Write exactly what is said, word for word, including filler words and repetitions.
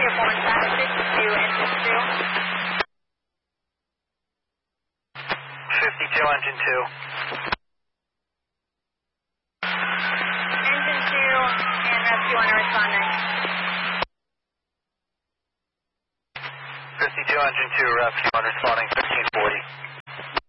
Airborne Side fifty-two, engine two. fifty-two, engine two. Engine two and rescue on a responding. fifty-two, engine two, rescue on responding fifteen forty.